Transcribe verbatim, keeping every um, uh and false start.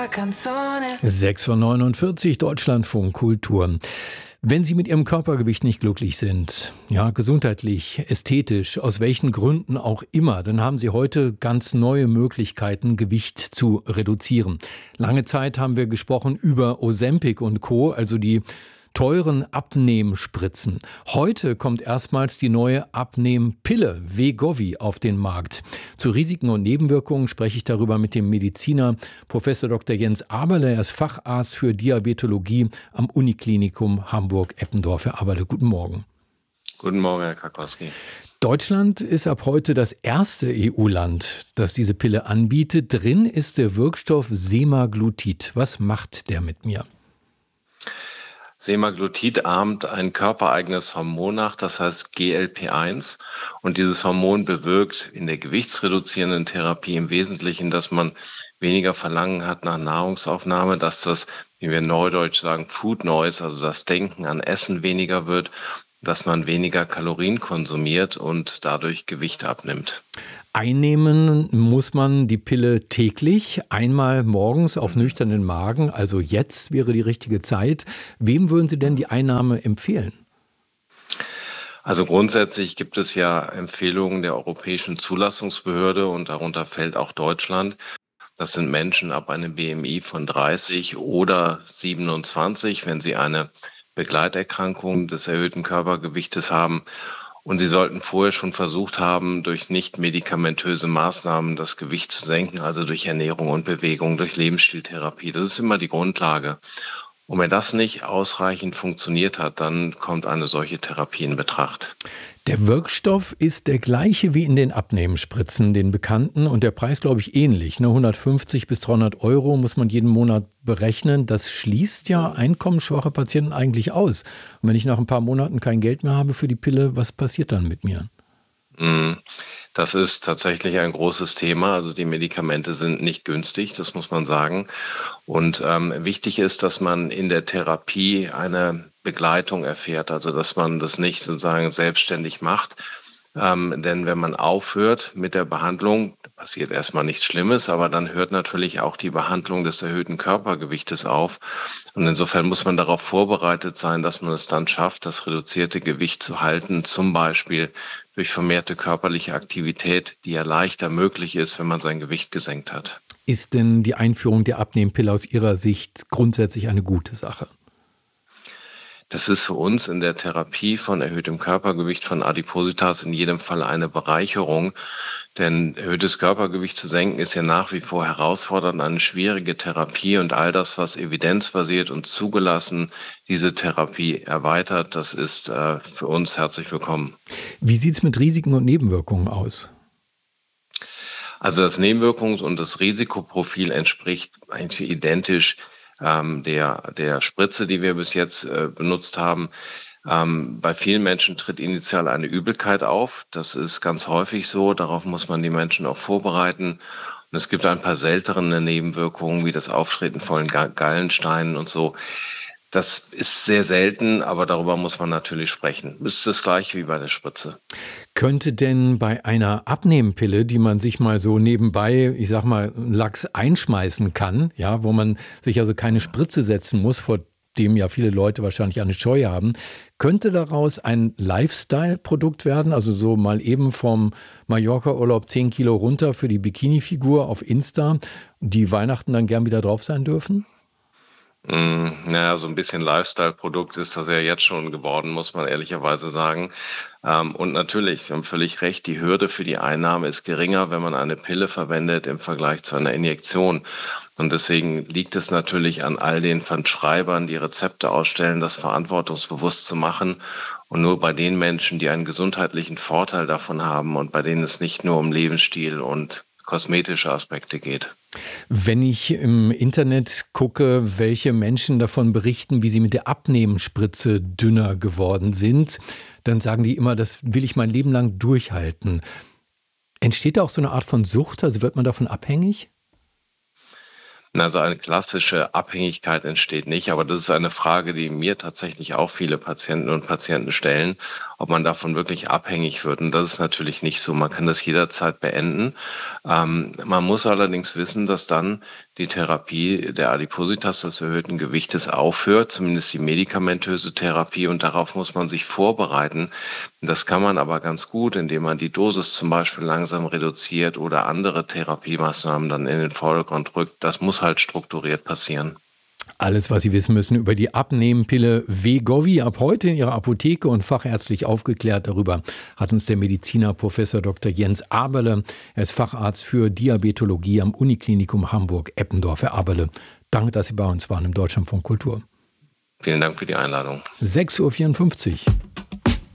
canzone. sechs Uhr neunundvierzig, Deutschlandfunk Kultur. Wenn Sie mit Ihrem Körpergewicht nicht glücklich sind, ja, gesundheitlich, ästhetisch, aus welchen Gründen auch immer, dann haben Sie heute ganz neue Möglichkeiten, Gewicht zu reduzieren. Lange Zeit haben wir gesprochen über Ozempic und Co., also die teuren Abnehmspritzen. Heute kommt erstmals die neue Abnehmpille Wegovy auf den Markt. Zu Risiken und Nebenwirkungen spreche ich darüber mit dem Mediziner Professor Doktor Jens Aberle. Er ist Facharzt für Diabetologie am Uniklinikum Hamburg-Eppendorf. Herr Aberle, guten Morgen. Guten Morgen, Herr Krakowski. Deutschland ist ab heute das erste E U-Land, das diese Pille anbietet. Drin ist der Wirkstoff Semaglutid. Was macht der mit mir? Semaglutid ahmt ein körpereigenes Hormon nach, das heißt G L P eins. Und dieses Hormon bewirkt in der gewichtsreduzierenden Therapie im Wesentlichen, dass man weniger Verlangen hat nach Nahrungsaufnahme, dass das, wie wir neudeutsch sagen, Food Noise, also das Denken an Essen weniger wird, dass man weniger Kalorien konsumiert und dadurch Gewicht abnimmt. Einnehmen muss man die Pille täglich, einmal morgens auf nüchternen Magen, also jetzt wäre die richtige Zeit. Wem würden Sie denn die Einnahme empfehlen? Also grundsätzlich gibt es ja Empfehlungen der Europäischen Zulassungsbehörde und darunter fällt auch Deutschland. Das sind Menschen ab einem B M I von dreißig oder siebenundzwanzig, wenn sie eine Begleiterkrankung des erhöhten Körpergewichtes haben. Und sie sollten vorher schon versucht haben, durch nicht medikamentöse Maßnahmen das Gewicht zu senken, also durch Ernährung und Bewegung, durch Lebensstiltherapie. Das ist immer die Grundlage. Und wenn das nicht ausreichend funktioniert hat, dann kommt eine solche Therapie in Betracht. Der Wirkstoff ist der gleiche wie in den Abnehmspritzen, den bekannten, und der Preis, glaube ich, ähnlich. Ne? hundertfünfzig bis dreihundert Euro muss man jeden Monat berechnen. Das schließt ja einkommensschwache Patienten eigentlich aus. Und wenn ich nach ein paar Monaten kein Geld mehr habe für die Pille, was passiert dann mit mir? Das ist tatsächlich ein großes Thema. Also die Medikamente sind nicht günstig, das muss man sagen. Und ähm, wichtig ist, dass man in der Therapie eine Begleitung erfährt, also dass man das nicht sozusagen selbstständig macht. Ähm, denn wenn man aufhört mit der Behandlung, passiert erstmal nichts Schlimmes, aber dann hört natürlich auch die Behandlung des erhöhten Körpergewichtes auf. Und insofern muss man darauf vorbereitet sein, dass man es dann schafft, das reduzierte Gewicht zu halten, zum Beispiel durch vermehrte körperliche Aktivität, die ja leichter möglich ist, wenn man sein Gewicht gesenkt hat. Ist denn die Einführung der Abnehmpille aus Ihrer Sicht grundsätzlich eine gute Sache? Das ist für uns in der Therapie von erhöhtem Körpergewicht, von Adipositas in jedem Fall eine Bereicherung. Denn erhöhtes Körpergewicht zu senken ist ja nach wie vor herausfordernd, eine schwierige Therapie. Und all das, was evidenzbasiert und zugelassen diese Therapie erweitert, das ist äh, für uns herzlich willkommen. Wie sieht es mit Risiken und Nebenwirkungen aus? Also das Nebenwirkungs- und das Risikoprofil entspricht eigentlich identisch Ähm, der, der Spritze, die wir bis jetzt äh, benutzt haben. Ähm, bei vielen Menschen tritt initial eine Übelkeit auf. Das ist ganz häufig so. Darauf muss man die Menschen auch vorbereiten. Und es gibt ein paar seltene Nebenwirkungen, wie das Auftreten von Gallensteinen und so. Das ist sehr selten, aber darüber muss man natürlich sprechen. Das ist das Gleiche wie bei der Spritze. Könnte denn bei einer Abnehmpille, die man sich mal so nebenbei, ich sag mal, Lachs einschmeißen kann, ja, wo man sich also keine Spritze setzen muss, vor dem ja viele Leute wahrscheinlich eine Scheu haben, könnte daraus ein Lifestyle-Produkt werden? Also so mal eben vom Mallorca-Urlaub zehn Kilo runter für die Bikini-Figur auf Insta, die Weihnachten dann gern wieder drauf sein dürfen? Mm, naja, so ein bisschen Lifestyle-Produkt ist das ja jetzt schon geworden, muss man ehrlicherweise sagen. Ähm, und natürlich, Sie haben völlig recht, die Hürde für die Einnahme ist geringer, wenn man eine Pille verwendet im Vergleich zu einer Injektion. Und deswegen liegt es natürlich an all den Verschreibern, die Rezepte ausstellen, das verantwortungsbewusst zu machen. Und nur bei den Menschen, die einen gesundheitlichen Vorteil davon haben und bei denen es nicht nur um Lebensstil und kosmetische Aspekte geht. Wenn ich im Internet gucke, welche Menschen davon berichten, wie sie mit der Abnehmspritze dünner geworden sind, dann sagen die immer, das will ich mein Leben lang durchhalten. Entsteht da auch so eine Art von Sucht? Also wird man davon abhängig? Also eine klassische Abhängigkeit entsteht nicht, aber das ist eine Frage, die mir tatsächlich auch viele Patienten und Patienten stellen, ob man davon wirklich abhängig wird. Und das ist natürlich nicht so. Man kann das jederzeit beenden. Ähm, man muss allerdings wissen, dass dann die Therapie der Adipositas, des erhöhten Gewichtes, aufhört, zumindest die medikamentöse Therapie. Und darauf muss man sich vorbereiten. Das kann man aber ganz gut, indem man die Dosis zum Beispiel langsam reduziert oder andere Therapiemaßnahmen dann in den Vordergrund rückt. Das muss halt strukturiert passieren. Alles, was Sie wissen müssen über die Abnehmpille Wegovy, ab heute in Ihrer Apotheke und fachärztlich aufgeklärt. Darüber hat uns der Mediziner Professor Doktor Jens Aberle. Er ist Facharzt für Diabetologie am Uniklinikum Hamburg-Eppendorf. Herr Aberle, danke, dass Sie bei uns waren im Deutschlandfunk Kultur. Vielen Dank für die Einladung. sechs Uhr vierundfünfzig.